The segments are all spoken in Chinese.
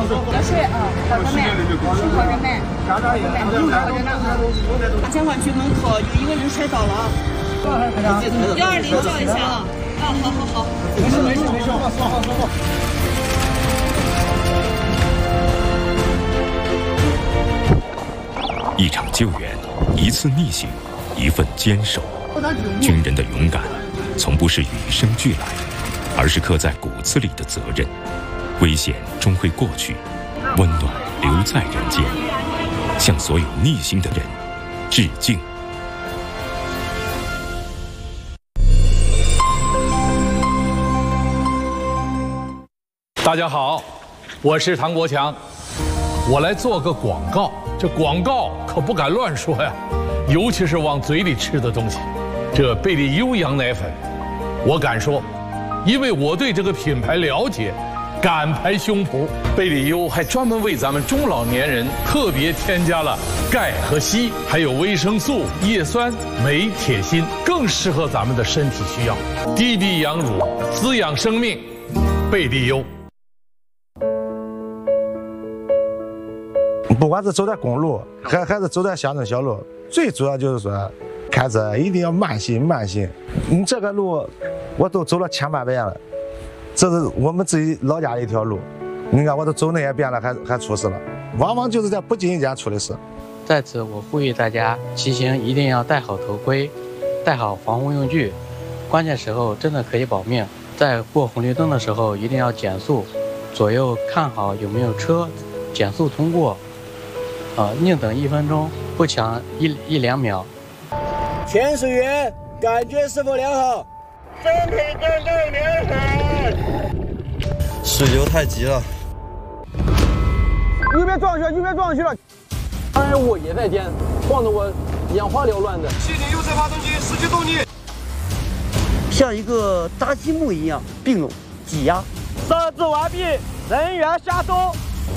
要是好的卖，是好的卖，好的呢。前环区门口有一个人摔倒了，120叫一下啊。好，没事，好。 一场救援，一次逆行，一份坚守。军人的勇敢，从不是与生俱来，而是刻在骨子里的责任。危险终会过去，温暖留在人间。向所有逆行的人致敬。 大家好，我是唐国强，我来做个广告。这广告可不敢乱说呀，尤其是往嘴里吃的东西。这贝利优羊奶粉，我敢说，因为我对这个品牌了解，敢拍胸脯。贝利优还专门为咱们中老年人特别添加了钙和硒，还有维生素、叶酸、镁、铁、锌，更适合咱们的身体需要。滴滴羊乳，滋养生命，贝利优。 不管是走在公路，还是走在乡镇小路，最主要就是说，开车一定要慢行。你这个路，我都走了千百遍了，这是我们自己老家的一条路。你看，我都走那些遍了，还出事了，往往就是在不经意间出的事。 在此，我呼吁大家骑行一定要戴好头盔，带好防护用具，关键时候真的可以保命。在过红绿灯的时候一定要减速，左右看好有没有车，减速通过。宁等1分钟，不抢一两秒。 潜水员感觉是否良好？ 身体状况良好。 水流太急了。 右边撞上去了。当然我也在颠，晃得我眼花缭乱的。 吸紧右侧发动机，失去动力。 像一个扎积木一样并拢挤压。 设置完毕，人员下收。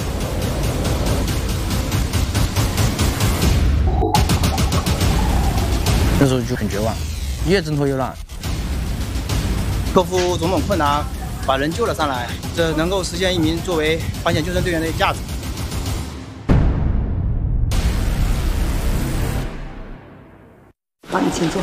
那时候就很绝望，越挣脱越乱。 克服种种困难，把人救了上来，这能够实现一名作为环险救生队员的价值。 好，你请坐。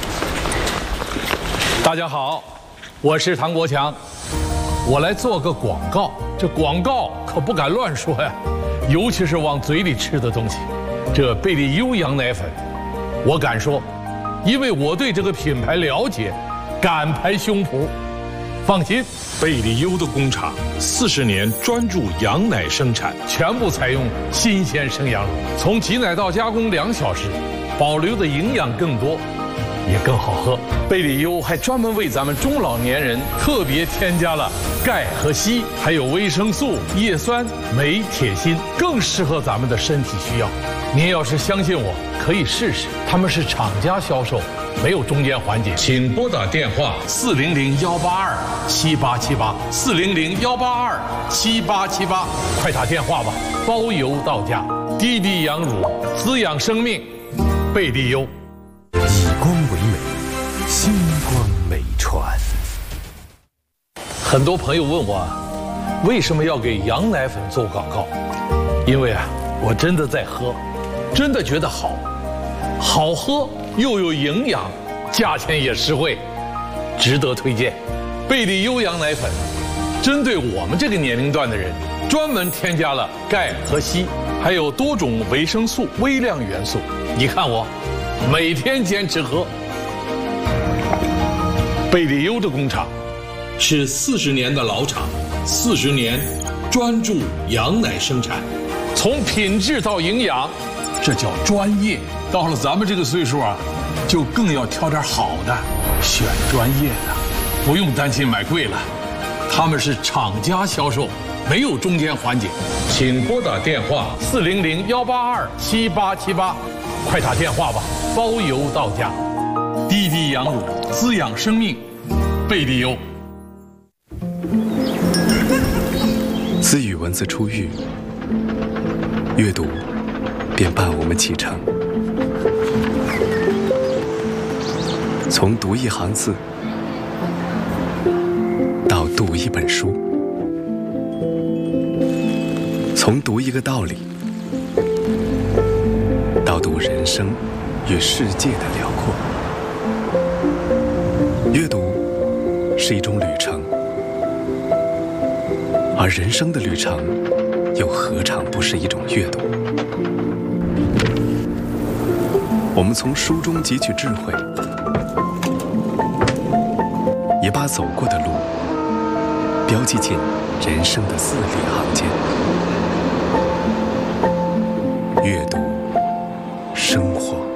大家好，我是唐国强，我来做个广告。这广告可不敢乱说呀，尤其是往嘴里吃的东西。这贝利优羊奶粉，我敢说，因为我对这个品牌了解，敢拍胸脯。放心， 贝利优的工厂40年专注羊奶生产， 全部采用新鲜生羊乳，从挤奶到加工2小时，保留的营养更多，也更好喝。贝利优还专门为咱们中老年人特别添加了钙和硒，还有维生素、叶酸、镁、铁、锌，更适合咱们的身体需要。您要是相信我，可以试试。他们是厂家销售，没有中间环节。请拨打电话400-182-7878，400-182-7878，快打电话吧，包邮到家。滴滴羊乳，滋养生命，贝利优。 以光为美，星光美传。 很多朋友问我，为什么要给羊奶粉做广告？因为我真的在喝，真的觉得好喝又有营养，价钱也实惠，值得推荐。贝利优羊奶粉针对我们这个年龄段的人，专门添加了钙和硒，还有多种维生素、微量元素。你看我每天坚持喝。贝利优的工厂是40年的老厂，40年专注羊奶生产，从品质到营养，这叫专业。到了咱们这个岁数就更要挑点好的，选专业的，不用担心买贵了。他们是厂家销售，没有中间环节。请拨打电话400-182-7878，快打电话吧，包邮到家。滴滴羊乳，滋养生命，贝利优。 自语文字出狱，阅读便伴我们启程。从读一行字到读一本书， 从读一个道理，到读人生与世界的辽阔。阅读是一种旅程，而人生的旅程又何尝不是一种阅读？我们从书中汲取智慧，也把走过的路标记进人生的字里行间。阅读，生活。